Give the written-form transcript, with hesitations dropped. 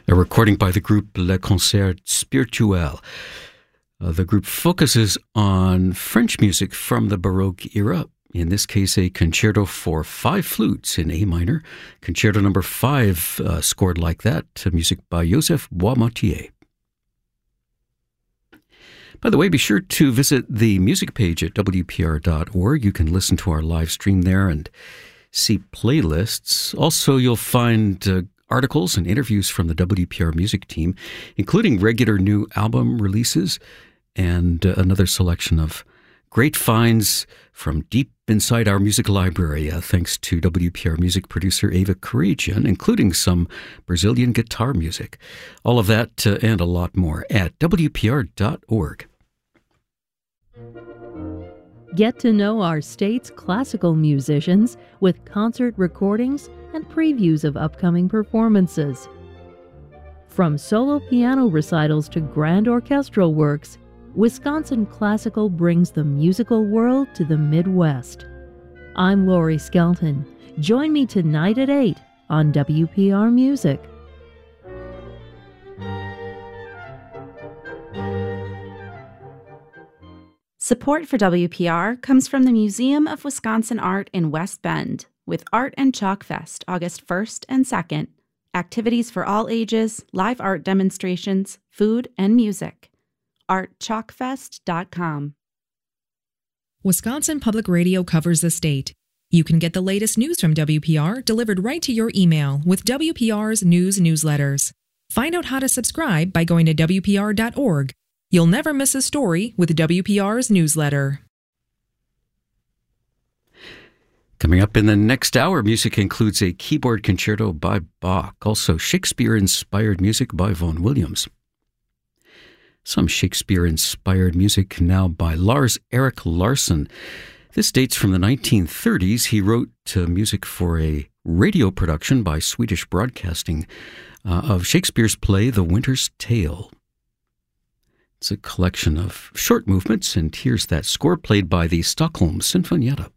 a recording by the group Le Concert Spirituel. The group focuses on French music from the Baroque era, in this case a concerto for 5 flutes in A minor, concerto number 5 scored like that, music by Joseph Boismortier. By the way, be sure to visit the music page at WPR.org. You can listen to our live stream there and see playlists. Also, you'll find articles and interviews from the WPR music team, including regular new album releases and another selection of great finds from deep inside our music library, thanks to WPR music producer Ava Karagian, including some Brazilian guitar music. All of that and a lot more at WPR.org. Get to know our state's classical musicians with concert recordings and previews of upcoming performances. From solo piano recitals to grand orchestral works, Wisconsin Classical brings the musical world to the Midwest. I'm Lori Skelton. Join me tonight at 8 on WPR Music. Support for WPR comes from the Museum of Wisconsin Art in West Bend, with Art and Chalk Fest August 1st and 2nd, activities for all ages, live art demonstrations, food, and music. artchalkfest.com. Wisconsin Public Radio covers the state. You can get the latest news from WPR delivered right to your email with WPR's news newsletters. Find out how to subscribe by going to WPR.org. You'll never miss a story with WPR's newsletter. Coming up in the next hour, music includes a keyboard concerto by Bach, also Shakespeare-inspired music by Vaughan Williams. Some Shakespeare-inspired music now by Lars Erik Larsson. This dates from the 1930s. He wrote music for a radio production by Swedish Broadcasting of Shakespeare's play The Winter's Tale. It's a collection of short movements, and here's that score played by the Stockholm Sinfonietta.